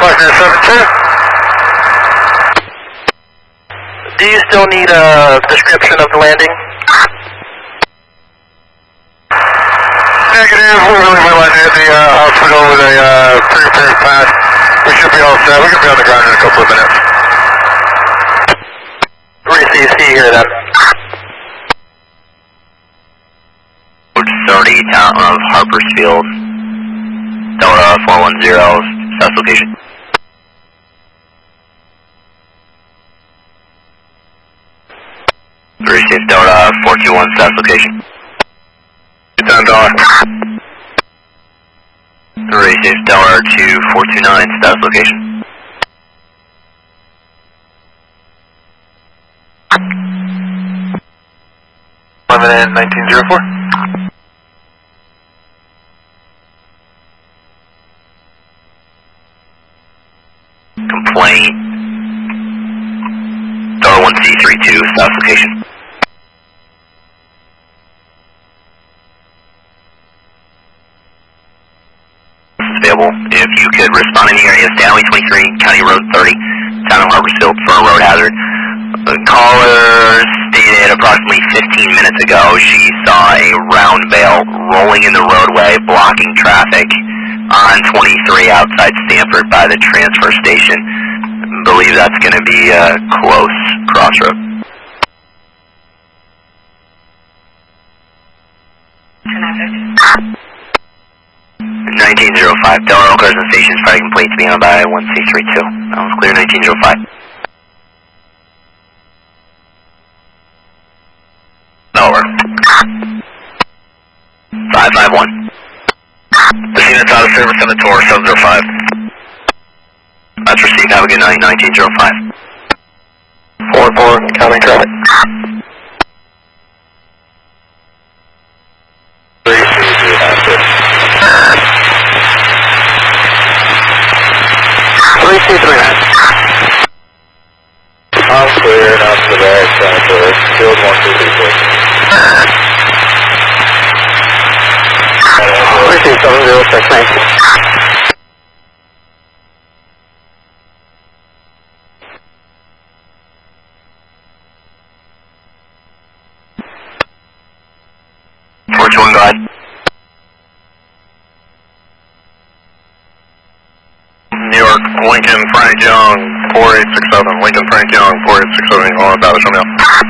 Flight 72. Do you still need a description of the landing? Negative, we're going to be landing at the hospital with a pre-approved pad. We should be all set. We can be on the ground in a couple of minutes. Receive, see you here then. 30, town of Harpersfield, Delta 410, south location. Receive Delta 421, south location. $10. Receive Delta 2429, south location. In 1904. Complaint. Delta 1C32, south location. Available. If you could respond in the area, Stanley 23, County Road 30, town of Harpersfield for a road hazard. The caller stated approximately 15 minutes ago she saw a round bale rolling in the roadway, blocking traffic on 23 outside Stanford by the transfer station. I believe that's going to be a close crossroad. 1905, Delaware Carson Station, fighting complete to be on by 1C32. That was clear, 1905. Delaware. 551. The scene is out of service on the tour, 705. That's received, have a good night, 1905. 4-4, counting traffic. 3239. I'm clear, not to the back, Stanford. Field 1234. 327069. Go ahead. New York, Lincoln, Frank Young, 4867. Lincoln, Frank Young, 4867, all about it, show me up.